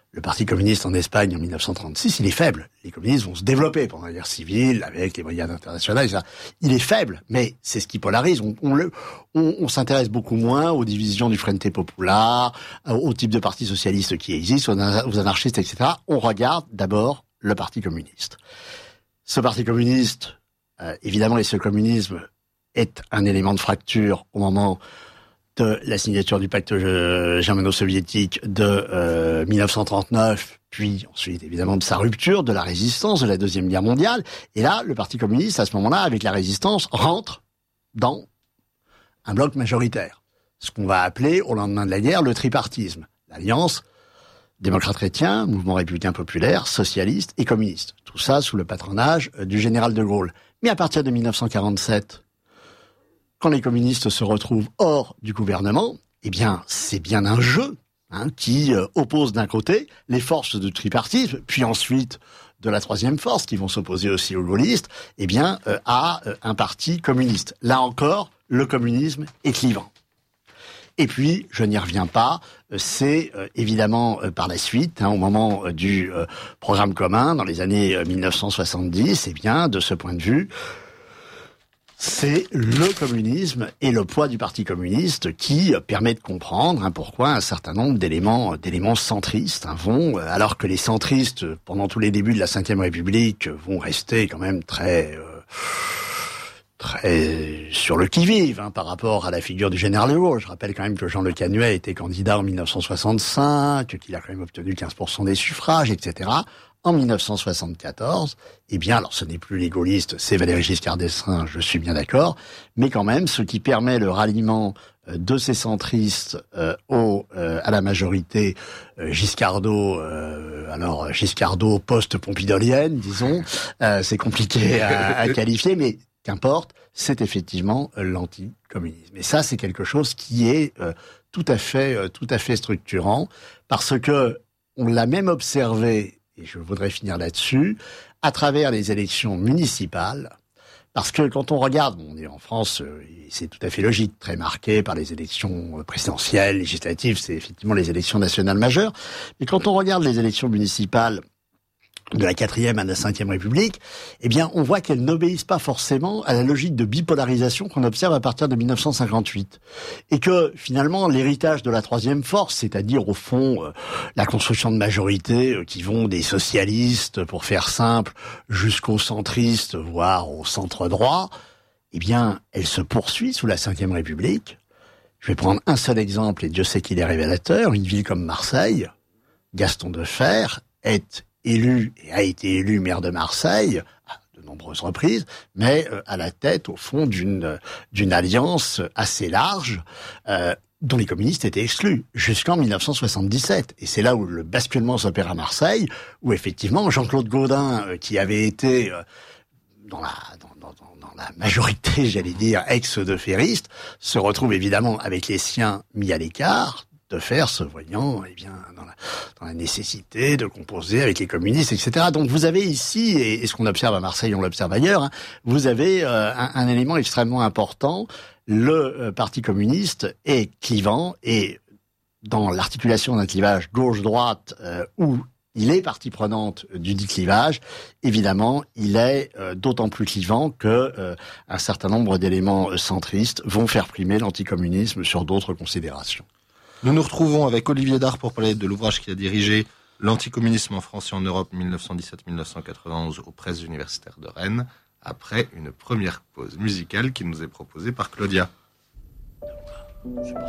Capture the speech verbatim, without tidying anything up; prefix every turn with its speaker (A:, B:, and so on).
A: Le Parti communiste en Espagne en mille neuf cent trente-six, il est faible. Les communistes vont se développer pendant la guerre civile avec les brigades internationales, et cetera. Il est faible, mais c'est ce qui polarise. On, on, le, on, on s'intéresse beaucoup moins aux divisions du Frente Popular, au type de parti socialiste qui existe, aux anarchistes, et cetera. On regarde d'abord le Parti communiste. Ce Parti communiste, euh, évidemment, et ce communisme est un élément de fracture au moment de la signature du pacte germano-soviétique de euh, mille neuf cent trente-neuf, puis ensuite évidemment de sa rupture, de la résistance de la Deuxième Guerre mondiale. Et là, le Parti communiste, à ce moment-là, avec la résistance, rentre dans un bloc majoritaire. Ce qu'on va appeler, au lendemain de la guerre, le tripartisme. L'alliance démocrate-chrétien, mouvement républicain populaire, socialiste et communiste. Tout ça sous le patronage du général de Gaulle. Mais à partir de mille neuf cent quarante-sept, quand les communistes se retrouvent hors du gouvernement, eh bien, c'est bien un jeu hein, qui euh, oppose d'un côté les forces du tripartisme, puis ensuite de la troisième force, qui vont s'opposer aussi aux gaullistes, eh bien, euh, à euh, un parti communiste. Là encore, le communisme est clivant. Et puis, je n'y reviens pas, c'est euh, évidemment euh, par la suite, hein, au moment euh, du euh, programme commun, dans les années euh, mille neuf cent soixante-dix, eh bien, de ce point de vue, c'est le communisme et le poids du Parti communiste qui permet de comprendre hein, pourquoi un certain nombre d'éléments d'éléments centristes hein, vont, alors que les centristes, pendant tous les débuts de la Cinquième République, vont rester quand même très... Euh, très sur le qui-vive hein, par rapport à la figure du général de Gaulle. Je rappelle quand même que Jean Le Canuet était candidat en mille neuf cent soixante-cinq, qu'il a quand même obtenu quinze pour cent des suffrages, et cetera. En mille neuf cent soixante-quatorze, eh bien, alors ce n'est plus les gaullistes, c'est Valéry Giscard d'Estaing, je suis bien d'accord, mais quand même, ce qui permet le ralliement de ces centristes euh, au, euh, à la majorité euh, Giscardo, euh, alors Giscardo post-pompidolienne, disons, euh, c'est compliqué à, à qualifier, mais qu'importe, c'est effectivement euh, l'anticommunisme. Et ça, c'est quelque chose qui est euh, tout à fait, euh, tout à fait structurant, parce que on l'a même observé, et je voudrais finir là-dessus, à travers les élections municipales, parce que quand on regarde, bon, on est en France, euh, c'est tout à fait logique, très marqué par les élections présidentielles, législatives, c'est effectivement les élections nationales majeures, mais quand on regarde les élections municipales de la quatrième à la cinquième République, eh bien, on voit qu'elles n'obéissent pas forcément à la logique de bipolarisation qu'on observe à partir de mille neuf cent cinquante-huit. Et que, finalement, l'héritage de la troisième force, c'est-à-dire, au fond, euh, la construction de majorités euh, qui vont des socialistes, pour faire simple, jusqu'aux centristes, voire au centre droit, eh bien, elle se poursuit sous la cinquième République. Je vais prendre un seul exemple, et Dieu sait qu'il est révélateur. Une ville comme Marseille, Gaston Defferre est élu et a été élu maire de Marseille à de nombreuses reprises, mais euh, à la tête, au fond, d'une d'une alliance assez large euh, dont les communistes étaient exclus jusqu'en mille neuf cent soixante-dix-sept. Et c'est là où le basculement s'opère à Marseille, où effectivement Jean-Claude Gaudin, euh, qui avait été euh, dans la dans, dans, dans la majorité, j'allais dire, ex-defferriste, se retrouve évidemment avec les siens mis à l'écart, de faire se voyant eh bien dans la, dans la nécessité de composer avec les communistes, et cetera. Donc vous avez ici, et, et ce qu'on observe à Marseille, on l'observe ailleurs, hein, vous avez euh, un, un élément extrêmement important. Le euh, Parti communiste est clivant, et dans l'articulation d'un clivage gauche-droite euh, où il est partie prenante du dit clivage, évidemment, il est euh, d'autant plus clivant que euh, un certain nombre d'éléments euh, centristes vont faire primer l'anticommunisme sur d'autres considérations.
B: Nous nous retrouvons avec Olivier Dard pour parler de l'ouvrage qu'il a dirigé, L'anticommunisme en France et en Europe mille neuf cent dix-sept à mille neuf cent quatre-vingt-onze aux presses universitaires de Rennes, après une première pause musicale qui nous est proposée par Claudia.